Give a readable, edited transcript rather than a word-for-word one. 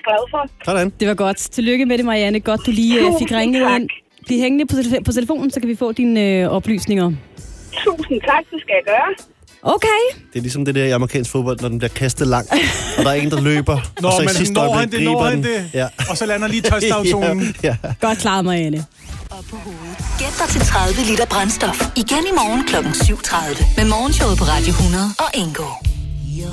glad for. Sådan. Det var godt. Tillykke med det, Marianne. Godt, du lige fik ringet ind. Bliv hængende på telefonen, så kan vi få dine oplysninger. Tusind tak, det skal jeg gøre. Okay. Det er ligesom det der i amerikansk fodbold, når den bliver kastet langt, og der er en, der løber, og så i sidste øjeblik griber den. Ja. Og så lander lige touchdown-zonen. Ja. Godt klaret, Marianne. Gæt dig til 30 liter brændstof. Igen i morgen kl. 7:30. Med Morgenshowet på Radio 100 og Ingo.